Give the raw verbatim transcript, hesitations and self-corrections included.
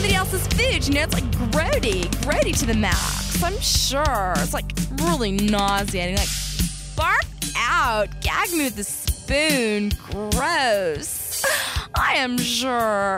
somebody else's food. You know, it's like grody, grody to the max. I'm sure. It's like really nauseating. Like, barf out. Gag me with a spoon. Gross. I am sure.